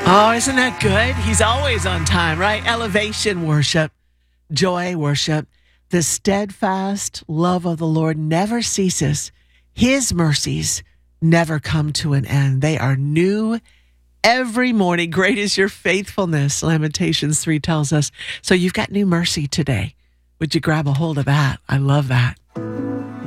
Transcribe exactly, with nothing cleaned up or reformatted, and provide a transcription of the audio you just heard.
Oh, isn't that good? He's always on time, right? Elevation worship, joy worship. The steadfast love of the Lord never ceases. His mercies never come to an end. They are new every morning. Great is your faithfulness, Lamentations three tells us. So you've got new mercy today. Would you grab a hold of that? I love that.